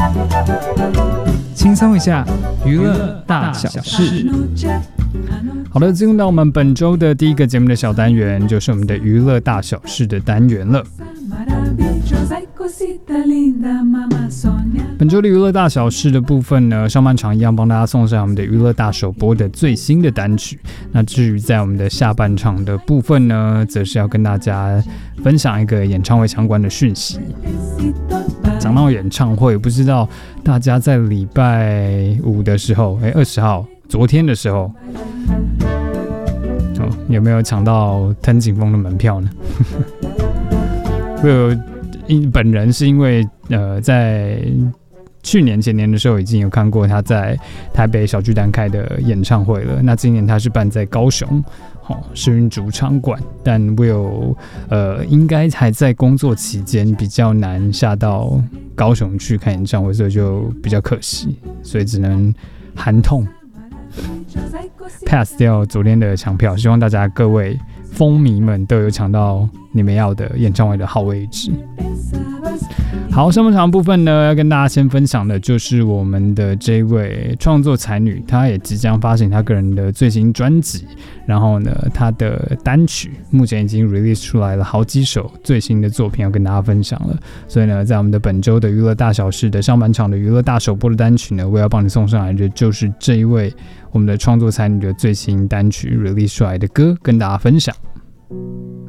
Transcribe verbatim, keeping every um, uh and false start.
轻松一下，娱乐大小事。好的，进入到我们本周的第一个节目的小单元，就是我们的娱乐大小事的单元了。本周的娱乐大小事的部分呢，上半场一样帮大家送上我们的娱乐大首播的最新的单曲。那至于在我们的下半场的部分呢，则是要跟大家分享一个演唱会相关的讯息。讲到演唱会，不知道大家在礼拜五的时候，哎，二十号，昨天的时候，哦，有没有抢到藤井风的门票呢？我有，本人是因为呃，在去年前年的时候已经有看过他在台北小巨蛋开的演唱会了。那今年他是办在高雄，哦，世运主场馆，但 Will 呃应该还在工作期间，比较难下到高雄去看演唱会，所以就比较可惜，所以只能寒痛 pass 掉昨天的抢票。希望大家各位风迷们都有抢到你们要的演唱会的好位置。好，上半场的部分呢，要跟大家先分享的就是我们的这位创作才女，她也即将发行她个人的最新专辑，然后呢，她的单曲目前已经 release 出来了好几首最新的作品要跟大家分享了。所以呢，在我们的本周的娱乐大小事的上半场的娱乐大首播的单曲呢，我要帮你送上来的就是这一位我们的创作才女的最新单曲 release 出来的歌，跟大家分享。